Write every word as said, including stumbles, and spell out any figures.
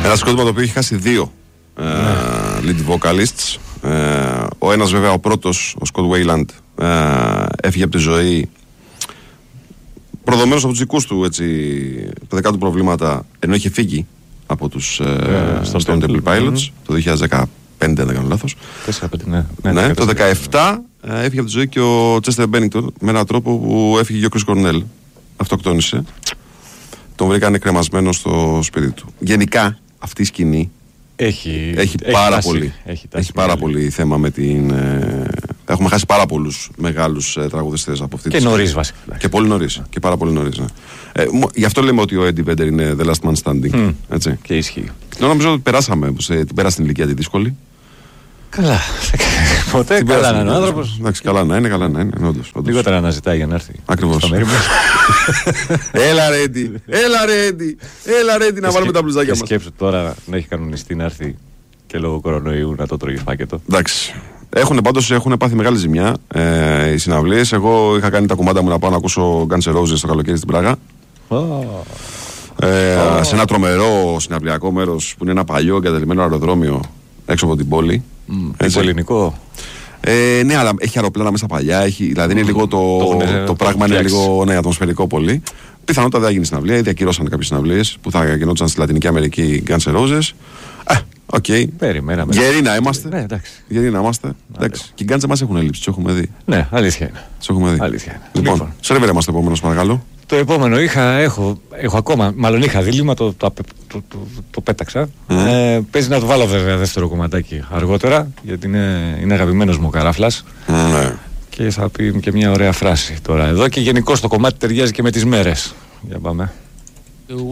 Ένα συγκρότημα το οποίο έχει χάσει δύο ε, lead vocalists. Ε, ο ένας βέβαια, ο πρώτος, ο Scott Weiland, ε, έφυγε από τη ζωή προδομένος από τους δικούς του έτσι, παιδικά του προβλήματα, ενώ είχε φύγει από τους ε, yeah, Stone Temple Pilots mm-hmm. το δύο χιλιάδες δεκαπέντε, αν δεν κάνω λάθος. ναι, ναι, ναι, το δύο χιλιάδες δεκαεπτά ε, έφυγε από τη ζωή και ο Chester Bennington με έναν τρόπο που έφυγε και ο Chris Cornell. Αυτοκτόνησε. Τον βρήκανε κρεμασμένο στο σπίτι του. Γενικά αυτή η σκηνή έχει, έχει, έχει πάρα τάση, πολύ, έχει, τάση έχει πάρα πολύ θέμα με την. Ε, έχουμε χάσει πάρα πολλούς μεγάλους ε, τραγουδιστές από αυτή τη στιγμή. Και νωρίς βασικά. Και πολύ νωρίς. Και πάρα πολύ νωρίς. Ναι. Ε, γι' αυτό λέμε ότι ο Eddie Vedder είναι the last man standing. Mm. Έτσι. Και ισχύει. Νομίζω ότι περάσαμε. Σε, την πέρασε την ηλικία τη δύσκολη. Καλά. Ποτέ καλά να είναι ο άνθρωπος. Εντάξει, καλά να είναι, καλά να είναι. Όντως, όντως. Λιγότερα να ζητάει για να έρθει. Ακριβώς. Έλα ρε Eddie, έλα ρε Eddie, έλα ρε Eddie να βάλουμε τα μπλουζάκια μας. Σκέψου τώρα να έχει κανονιστεί να έρθει και λόγω κορονοϊού να το τρώγει φάκετο. Εντάξει. Έχουν πάντως έχουν πάθει μεγάλη ζημιά ε, οι συναυλίες. Εγώ είχα κάνει τα κουμάντα μου να πάω να ακούσω Guns N' Roses το καλοκαίρι στην Πράγα. Oh. Ε, oh. Σε ένα τρομερό συναυλιακό μέρος που είναι ένα παλιό εγκαταλειμμένο αεροδρόμιο έξω από την πόλη. Mm, ελληνικό. Ε, ναι, αλλά έχει αεροπλάνα μέσα παλιά. Έχει, δηλαδή είναι λίγο το, το, το, το πράγμα είναι λίγο ναι, ατμοσφαιρικό πολύ. Πιθανότατα δεν γίνει συναυλία. Ήδη ακυρώσαν κάποιες συναυλίες που θα γινόντουσαν στη Λατινική Αμερική Guns N' Roses. Ε, οκ. Okay. Περιμέναμε. Γεροί να είμαστε. Ναι, εντάξει. Γεροί να είμαστε. Εντάξει. Και οι Guns μας έχουν λείψει. Του έχουμε δει. Ναι, αλήθεια είναι. Του έχουμε δει. Αλήθεια είναι. Λοιπόν, λοιπόν. Σερβερ είμαστε επόμενο, παρακαλώ. Το επόμενο είχα, έχω, έχω ακόμα, μάλλον είχα δίλημμα, το, το, το, το, το, το πέταξα. Mm. Ε, παίζει να το βάλω βέβαια δεύτερο κομματάκι αργότερα, γιατί είναι, είναι αγαπημένος μου ο Καράφλας. Mm. Και θα πει και μια ωραία φράση τώρα εδώ και γενικώς το κομμάτι ταιριάζει και με τις μέρες. Για πάμε.